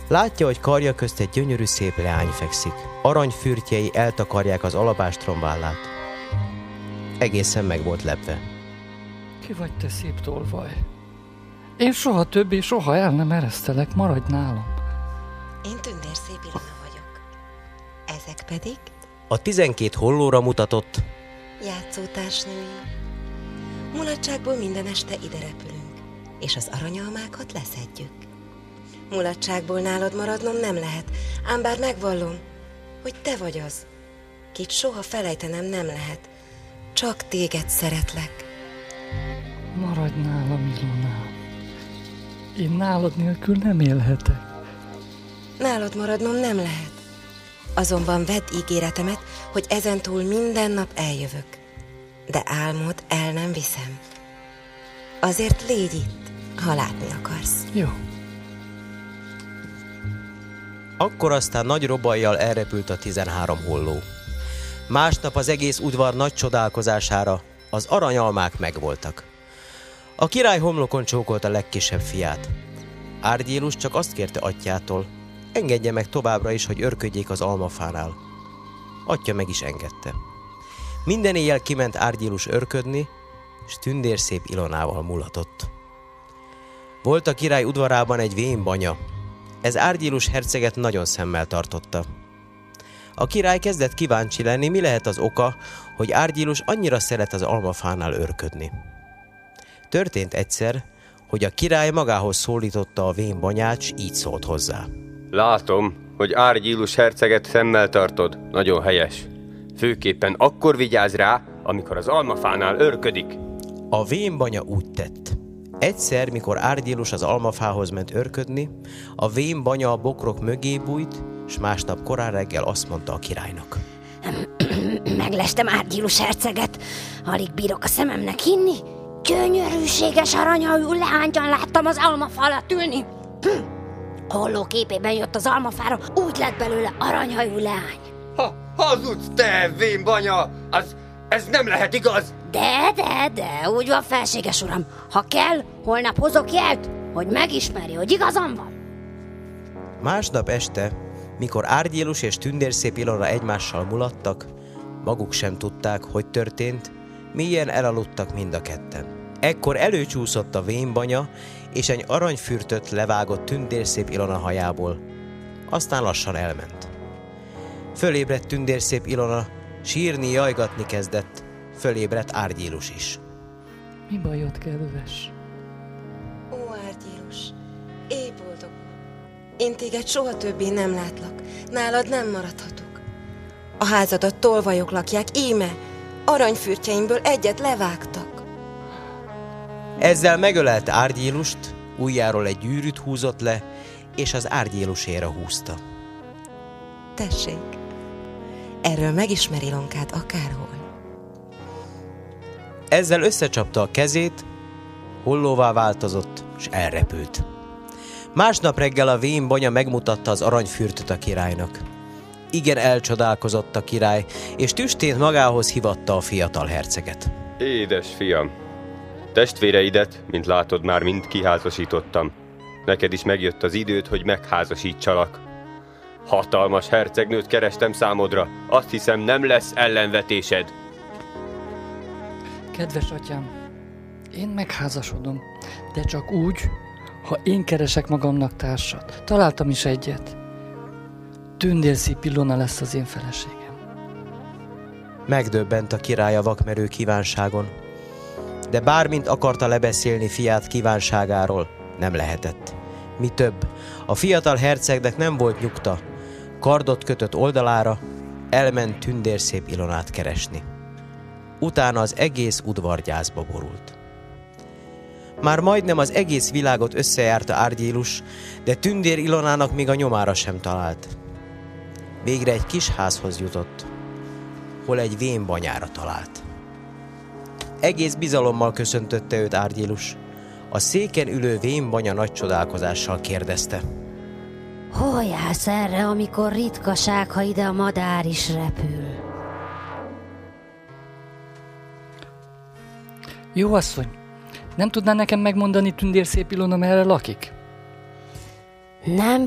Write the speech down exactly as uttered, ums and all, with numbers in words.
Látja, hogy karja közt egy gyönyörű szép leány fekszik. Aranyfürtjei eltakarják az alabástrom vállát. Egészen meg volt lepve. Ki vagy te, szép tolvaj? Én soha többé, soha el nem eresztelek, maradj nálam. Én Tündér szép Ilona vagyok. Ezek pedig? A tizenkét hollóra mutatott. Játszótársnőim. Mulatságból minden este ide repülünk, és az aranyalmákat leszedjük. Mulatságból nálad maradnom nem lehet, ám bár megvallom, hogy te vagy az, kit soha felejtenem nem lehet. Csak téged szeretlek. Maradj nálam, Ilonám. Én nálad nélkül nem élhetek. Nálad maradnom nem lehet. Azonban vedd ígéretemet, hogy ezentúl minden nap eljövök. De álmod el nem viszem. Azért légy itt, ha látni akarsz. Jó. Akkor aztán nagy robajjal elrepült a tizenhárom holló. Másnap az egész udvar nagy csodálkozására az aranyalmák megvoltak. A király homlokon csókolta a legkisebb fiát. Árgyélus csak azt kérte atyjától, engedje meg továbbra is, hogy örködjék az almafánál. Atya meg is engedte. Minden éjjel kiment Árgyélus örködni, s tündérszép Ilonával mulatott. Volt a király udvarában egy vén banya. Ez Árgyélus herceget nagyon szemmel tartotta. A király kezdett kíváncsi lenni, mi lehet az oka, hogy Árgyélus annyira szeret az almafánál örködni. Történt egyszer, hogy a király magához szólította a vén banyát, s így szólt hozzá. Látom, hogy Árgyélus herceget szemmel tartod. Nagyon helyes. Főképpen akkor vigyázz rá, amikor az almafánál örködik. A vén banya úgy tett. Egyszer, mikor Árgyélus az almafához ment örködni, a vén banya a bokrok mögé bújt, s másnap korán reggel azt mondta a királynak. Meglestem Árgyélus herceget, alig bírok a szememnek hinni. Gyönyörűséges aranyhajú leánygyan láttam az almafa alatt ülni. Holló képében jött az almafára, úgy lett belőle aranyhajú leány. Ha, hazudsz te, vén banya! Az, ez nem lehet igaz! De, de, de, úgy van, felséges uram. Ha kell, holnap hozok jelt, hogy megismeri, hogy igazam van. Másnap este, mikor Árgyélus és tündérszép Ilona egymással mulattak, maguk sem tudták, hogy történt, mélyen elaludtak mind a ketten. Ekkor előcsúszott a vén banya, és egy aranyfürtöt levágott tündérszép Ilona hajából. Aztán lassan elment. Fölébredt tündérszép Ilona, sírni, jajgatni kezdett, fölébredt Árgyélus is. Mi bajod, kedves? Ó, Árgyélus, éj boldog. Én téged soha többé nem látlak, nálad nem maradhatok. A házadat tolvajok lakják, íme, aranyfürtjeimből egyet levágtak. Ezzel megölelte Árgyélust, ujjáról egy gyűrűt húzott le, és az Árgyéluséra húzta. Tessék, erről megismer Ilonkát akárhol. Ezzel összecsapta a kezét, hollóvá változott, és elrepült. Másnap reggel a vén banya megmutatta az aranyfürtöt a királynak. Igen elcsodálkozott a király, és tüstént magához hívatta a fiatal herceget. Édes fiam, testvéreidet, mint látod, már mind kiházasítottam. Neked is megjött az időd, hogy megházasítsalak. Hatalmas hercegnőt kerestem számodra, azt hiszem, nem lesz ellenvetésed. Kedves atyám, én megházasodom, de csak úgy, ha én keresek magamnak társat. Találtam is egyet. Tündérszép Ilona lesz az én feleségem. Megdöbbent a király a vakmerő kívánságon, de bármint akarta lebeszélni fiát kívánságáról, nem lehetett. Mi több, a fiatal hercegnek nem volt nyugta, kardot kötött oldalára, elment tündérszép Ilonát keresni. Utána az egész udvar gyászba borult. Már majdnem az egész világot összejárta Árgyélus, de tündér Ilonának még a nyomára sem talált. Végre egy kis házhoz jutott, hol egy vén banyára talált. Egész bizalommal köszöntötte őt Árgyélus. A széken ülő vén banya nagy csodálkozással kérdezte. Hol jársz erre, amikor ritkaság, ha ide a madár is repül? Jó asszony, nem tudná nekem megmondani tündérszép Ilona, merre lakik? Nem